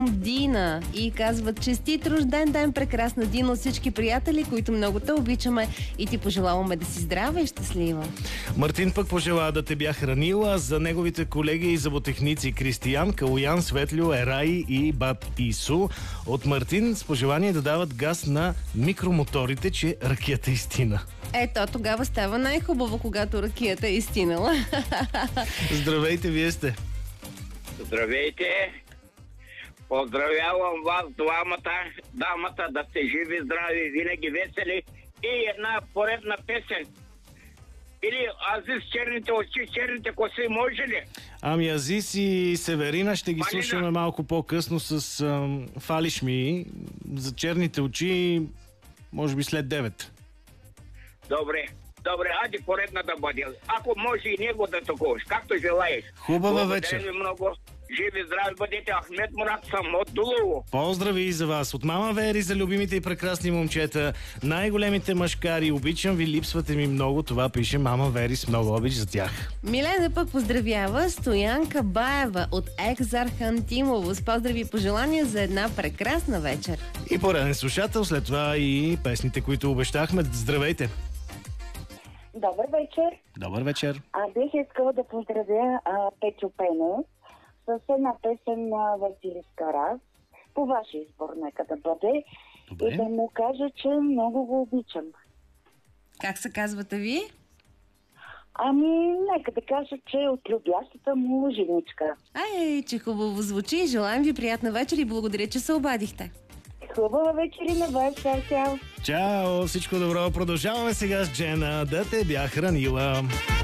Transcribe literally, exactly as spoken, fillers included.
Дина и казват: честит рожден ден, прекрасна Дина, от всички приятели, които много те обичаме и ти пожелаваме да си здрава и щастлива. Мартин пък пожела да те бях хранила, за неговите колеги и зъботехници Кристиян, Калуян, Светлю, Ераи и баб Ису. От Мартин с пожелание да дават газ на микромоторите, че ракията истина. Ето, тогава става най-хубаво, когато ракията е истинала. Здравейте, вие сте. Здравейте! Поздравявам вас двамата, дамата, да сте живи, здрави, винаги весели. И една поредна песен. Или Азис, черните очи, черните коси, може ли? Ами Азис и Северина ще ги Малина. слушаме малко по-късно с ам, Фалиш ми. За черните очи, може би след девет. Добре, добре, ади поредна да бъде. Ако може и него да таковаш, както желаеш. Хубава вечер. Благодаря ви много. Живи, здрави бъдете. Ахмед Мурат съм от Дулово. Поздрави и за вас. От мама Вери за любимите и прекрасни момчета. Най-големите мъжкари. Обичам ви, липсвате ми много. Това пише мама Вери с много обич за тях. Милена пък поздравява Стоянка Баева от Екзархантимово с поздрави и пожелания за една прекрасна вечер. И пореден слушател, след това и песните, които обещахме. Здравейте! Добър вечер. Добър вечер! А бих искала да поздравя а, Петю Пенев с една песен на Василиска Раз. По ваш избор нека да бъде. Добре. И да му кажа, че много го обичам. Как се казвате ви? Ами, нека да кажа, че е от любящата му женичка. Ай, че хубаво звучи. Желаем ви приятна вечер и благодаря, че се обадихте. Хубава вечер и на вас. Чао, чао. Чао! Всичко добро! Продължаваме сега с Джена. Да те бях хранила.